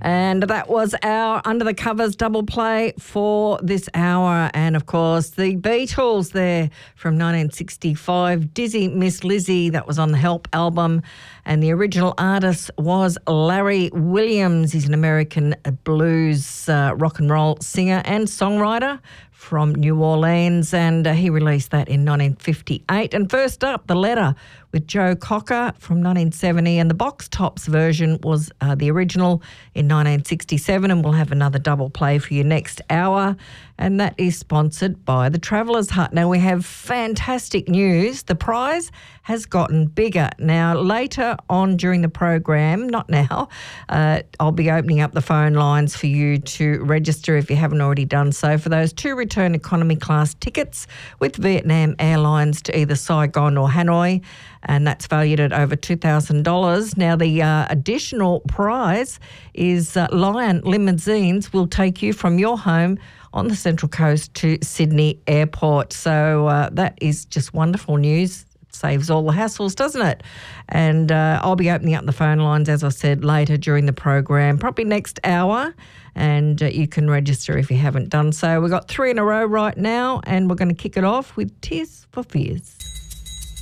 And that was our Under the Covers double play for this hour. And, of course, the Beatles there from 1965, Dizzy Miss Lizzie, that was on the Help album. And the original artist was Larry Williams. He's an American blues rock and roll singer and songwriter from New Orleans, and he released that in 1958. And first up, The Letter with Joe Cocker from 1970, and the Box Tops version was the original in 1967, and we'll have another double play for you next hour, and that is sponsored by the Travellers Hut. Now, we have fantastic news. The prize has gotten bigger. Now, later on during the program, not now, I'll be opening up the phone lines for you to register if you haven't already done so for those 2 return economy class tickets with Vietnam Airlines to either Saigon or Hanoi, and that's valued at over $2,000. Now, the additional prize is Lion Limousines will take you from your home on the Central Coast to Sydney Airport. So that is just wonderful news. It saves all the hassles, doesn't it? And I'll be opening up the phone lines, as I said, later during the program, probably next hour, and you can register if you haven't done so. We've got 3 in a row right now, and we're going to kick it off with Tears for Fears.